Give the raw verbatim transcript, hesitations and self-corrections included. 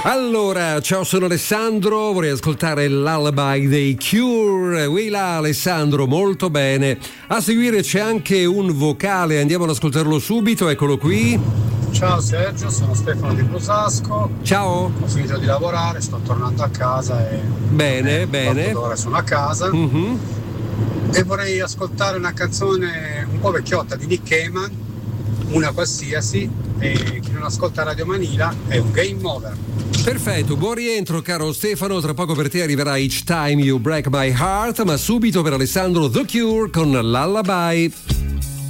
Allora, ciao, sono Alessandro, vorrei ascoltare l'Lullaby dei Cure. Oui là, Alessandro, molto bene. A seguire c'è anche un vocale, andiamo ad ascoltarlo subito, eccolo qui. Ciao Sergio, sono Stefano di Busasco. Ciao. Ho finito di lavorare, sto tornando a casa e... Bene, bene. Ora sono a casa. Mm-hmm. E vorrei ascoltare una canzone un po' vecchiotta di Nick Cayman, una qualsiasi, e chi non ascolta Radio Manila è un game over. Perfetto, buon rientro caro Stefano, tra poco per te arriverà Each Time You Break My Heart, ma subito per Alessandro The Cure con Lullaby.